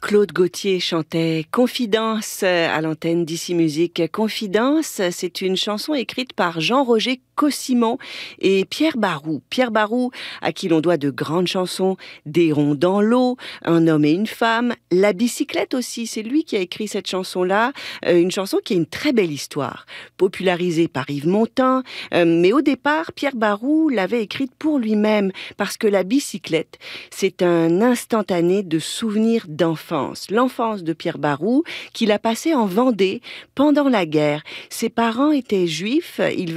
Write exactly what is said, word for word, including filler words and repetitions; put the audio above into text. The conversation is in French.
Claude Gauthier chantait Confidence à l'antenne d'Ici Musique. Confidence, c'est une chanson écrite par Jean-Roger Cossimon et Pierre Barou. Pierre Barou, à qui l'on doit de grandes chansons, Des ronds dans l'eau, Un homme et une femme, La bicyclette aussi, c'est lui qui a écrit cette chanson-là, euh, une chanson qui a une très belle histoire, popularisée par Yves Montand, euh, mais au départ, Pierre Barou l'avait écrite pour lui-même, parce que La bicyclette, c'est un instantané de souvenirs d'enfance. L'enfance de Pierre Barou, qu'il a passé en Vendée pendant la guerre. Ses parents étaient juifs, ils